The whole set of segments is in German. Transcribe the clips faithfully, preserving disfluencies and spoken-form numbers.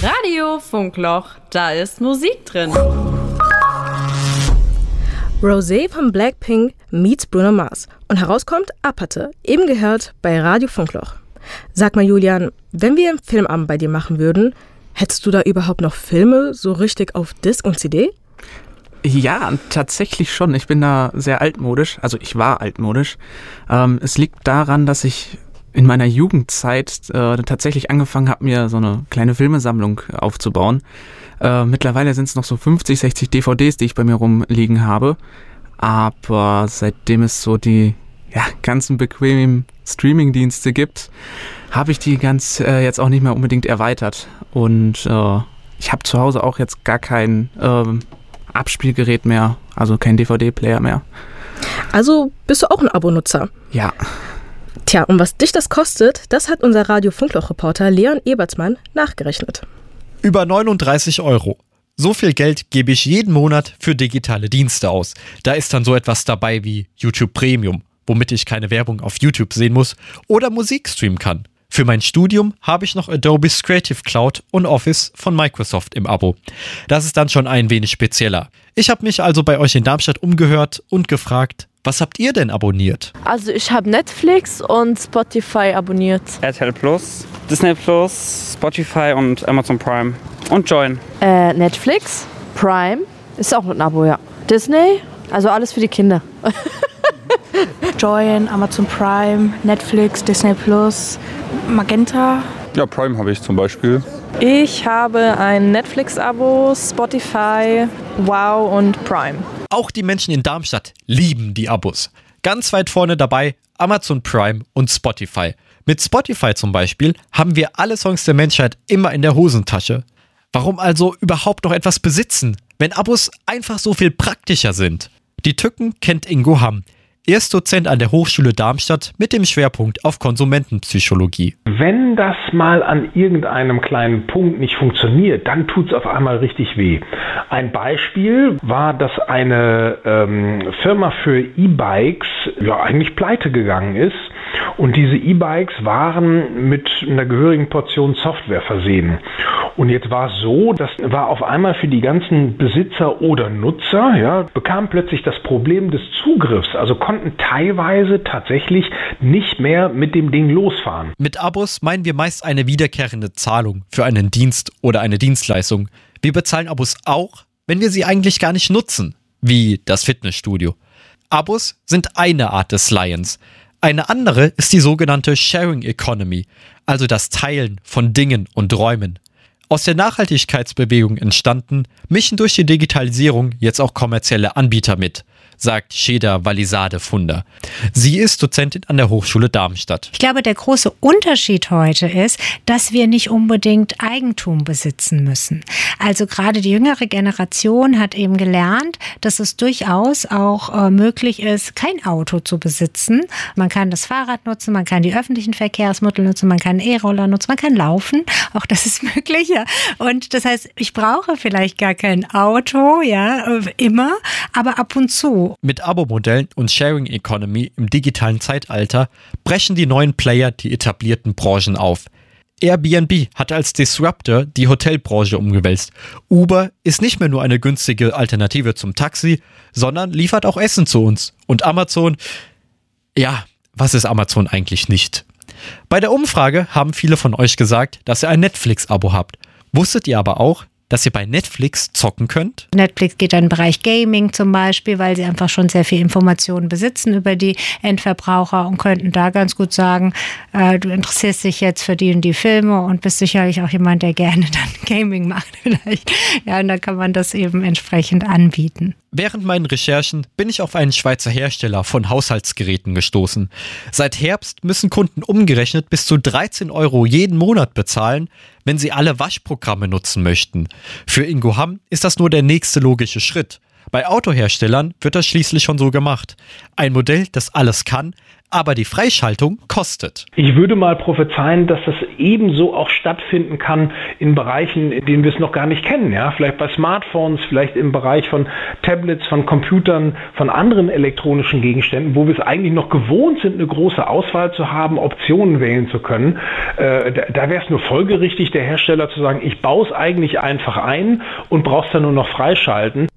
Radio Funkloch, da ist Musik drin. Rosé von Blackpink meets Bruno Mars. Und herauskommt Apathe, eben gehört bei Radio Funkloch. Sag mal, Julian, wenn wir einen Filmabend bei dir machen würden, hättest du da überhaupt noch Filme so richtig auf Disc und C D? Ja, tatsächlich schon. Ich bin da sehr altmodisch. Also ich war altmodisch. Ähm, es liegt daran, dass ich in meiner Jugendzeit äh, tatsächlich angefangen habe, mir so eine kleine Filmesammlung aufzubauen. Äh, mittlerweile sind es noch so fünfzig, sechzig D V Ds, die ich bei mir rumliegen habe. Aber seitdem es so die ja, ganzen bequemen Streaming-Dienste gibt, habe ich die ganz äh, jetzt auch nicht mehr unbedingt erweitert. Und äh, ich habe zu Hause auch jetzt gar kein äh, Abspielgerät mehr, also kein D V D-Player mehr. Also bist du auch ein Abonutzer? Ja. Tja, und was dich das kostet, das hat unser Radio Funkloch-Reporter Leon Ebertsmann nachgerechnet. Über neununddreißig Euro. So viel Geld gebe ich jeden Monat für digitale Dienste aus. Da ist dann so etwas dabei wie YouTube Premium, womit ich keine Werbung auf YouTube sehen muss oder Musik streamen kann. Für mein Studium habe ich noch Adobe's Creative Cloud und Office von Microsoft im Abo. Das ist dann schon ein wenig spezieller. Ich habe mich also bei euch in Darmstadt umgehört und gefragt, was habt ihr denn abonniert? Also ich habe Netflix und Spotify abonniert. R T L Plus, Disney Plus, Spotify und Amazon Prime und Join. Äh, Netflix, Prime, ist auch ein Abo, ja. Disney, also alles für die Kinder. Join, Amazon Prime, Netflix, Disney Plus, Magenta. Ja, Prime habe ich zum Beispiel. Ich habe ein Netflix-Abo, Spotify, Wow und Prime. Auch die Menschen in Darmstadt lieben die Abos. Ganz weit vorne dabei Amazon Prime und Spotify. Mit Spotify zum Beispiel haben wir alle Songs der Menschheit immer in der Hosentasche. Warum also überhaupt noch etwas besitzen, wenn Abos einfach so viel praktischer sind? Die Tücken kennt Ingo Hamm. Er ist Dozent an der Hochschule Darmstadt mit dem Schwerpunkt auf Konsumentenpsychologie. Wenn das mal an irgendeinem kleinen Punkt nicht funktioniert, dann tut es auf einmal richtig weh. Ein Beispiel war, dass eine ähm, Firma für E-Bikes ja eigentlich pleite gegangen ist. Und diese E-Bikes waren mit einer gehörigen Portion Software versehen. Und jetzt war es so, das war auf einmal für die ganzen Besitzer oder Nutzer, ja, bekam plötzlich das Problem des Zugriffs. Also konnten teilweise tatsächlich nicht mehr mit dem Ding losfahren. Mit Abos meinen wir meist eine wiederkehrende Zahlung für einen Dienst oder eine Dienstleistung. Wir bezahlen Abos auch, wenn wir sie eigentlich gar nicht nutzen, wie das Fitnessstudio. Abos sind eine Art des Leihens. Eine andere ist die sogenannte Sharing Economy, also das Teilen von Dingen und Räumen. Aus der Nachhaltigkeitsbewegung entstanden, mischen durch die Digitalisierung jetzt auch kommerzielle Anbieter mit, sagt Sheda Walisade-Funder. Sie ist Dozentin an der Hochschule Darmstadt. Ich glaube, der große Unterschied heute ist, dass wir nicht unbedingt Eigentum besitzen müssen. Also gerade die jüngere Generation hat eben gelernt, dass es durchaus auch äh, möglich ist, kein Auto zu besitzen. Man kann das Fahrrad nutzen, man kann die öffentlichen Verkehrsmittel nutzen, man kann E-Roller nutzen, man kann laufen. Auch das ist möglich. Ja. Und das heißt, ich brauche vielleicht gar kein Auto, ja, immer, aber ab und zu. Mit Abo-Modellen und Sharing Economy im digitalen Zeitalter brechen die neuen Player die etablierten Branchen auf. Airbnb hat als Disruptor die Hotelbranche umgewälzt. Uber ist nicht mehr nur eine günstige Alternative zum Taxi, sondern liefert auch Essen zu uns. Und Amazon, ja, was ist Amazon eigentlich nicht? Bei der Umfrage haben viele von euch gesagt, dass ihr ein Netflix-Abo habt. Wusstet ihr aber auch, dass ihr bei Netflix zocken könnt? Netflix geht in den Bereich Gaming zum Beispiel, weil sie einfach schon sehr viel Informationen besitzen über die Endverbraucher und könnten da ganz gut sagen, äh, du interessierst dich jetzt für die und die Filme und bist sicherlich auch jemand, der gerne dann Gaming macht vielleicht. Ja, und dann kann man das eben entsprechend anbieten. Während meinen Recherchen bin ich auf einen Schweizer Hersteller von Haushaltsgeräten gestoßen. Seit Herbst müssen Kunden umgerechnet bis zu dreizehn Euro jeden Monat bezahlen, wenn sie alle Waschprogramme nutzen möchten. Für Ingo Hamm ist das nur der nächste logische Schritt. Bei Autoherstellern wird das schließlich schon so gemacht. Ein Modell, das alles kann, aber die Freischaltung kostet. Ich würde mal prophezeien, dass das ebenso auch stattfinden kann in Bereichen, in denen wir es noch gar nicht kennen. Ja? Vielleicht bei Smartphones, vielleicht im Bereich von Tablets, von Computern, von anderen elektronischen Gegenständen, wo wir es eigentlich noch gewohnt sind, eine große Auswahl zu haben, Optionen wählen zu können. Äh, da da wäre es nur folgerichtig, der Hersteller zu sagen, ich baue es eigentlich einfach ein und brauchst dann nur noch freischalten.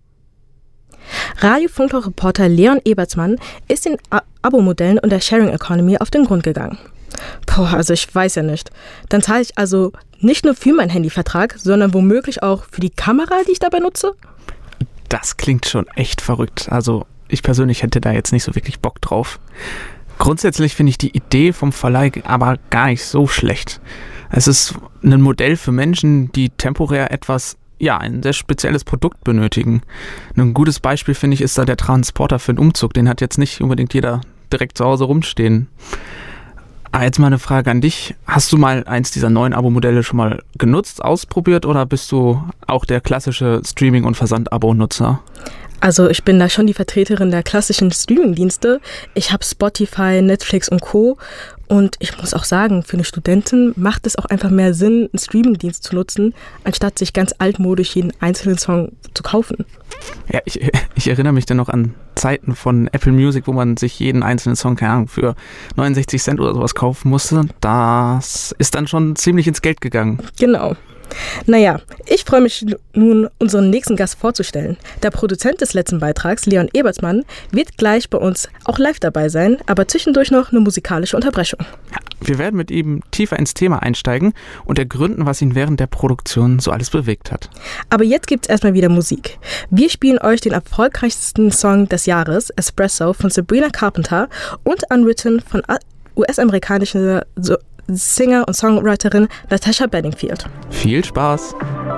Radio-Funkloch-Reporter Leon Ebertsmann ist den A- Abo-Modellen und der Sharing Economy auf den Grund gegangen. Boah, also ich weiß ja nicht. Dann zahle ich also nicht nur für meinen Handyvertrag, sondern womöglich auch für die Kamera, die ich dabei nutze? Das klingt schon echt verrückt. Also ich persönlich hätte da jetzt nicht so wirklich Bock drauf. Grundsätzlich finde ich die Idee vom Verleih aber gar nicht so schlecht. Es ist ein Modell für Menschen, die temporär etwas, ja, ein sehr spezielles Produkt benötigen. Ein gutes Beispiel, finde ich, ist da der Transporter für den Umzug. Den hat jetzt nicht unbedingt jeder direkt zu Hause rumstehen. Aber jetzt mal eine Frage an dich. Hast du mal eins dieser neuen Abo-Modelle schon mal genutzt, ausprobiert oder bist du auch der klassische Streaming- und Versand-Abo-Nutzer? Also ich bin da schon die Vertreterin der klassischen Streaming-Dienste. Ich habe Spotify, Netflix und Co. Und ich muss auch sagen, für eine Studentin macht es auch einfach mehr Sinn, einen Streaming-Dienst zu nutzen, anstatt sich ganz altmodisch jeden einzelnen Song zu kaufen. Ja, ich, ich erinnere mich dann noch an Zeiten von Apple Music, wo man sich jeden einzelnen Song, keine Ahnung, für neunundsechzig Cent oder sowas kaufen musste. Das ist dann schon ziemlich ins Geld gegangen. Genau. Naja, ich freue mich nun, unseren nächsten Gast vorzustellen. Der Produzent des letzten Beitrags, Leon Ebertsmann, wird gleich bei uns auch live dabei sein, aber zwischendurch noch eine musikalische Unterbrechung. Ja, wir werden mit ihm tiefer ins Thema einsteigen und ergründen, was ihn während der Produktion so alles bewegt hat. Aber jetzt gibt's erstmal wieder Musik. Wir spielen euch den erfolgreichsten Song des Jahres, Espresso von Sabrina Carpenter und Unwritten von U S-amerikanischer Singer und Songwriterin Natasha Bedingfield. Viel Spaß!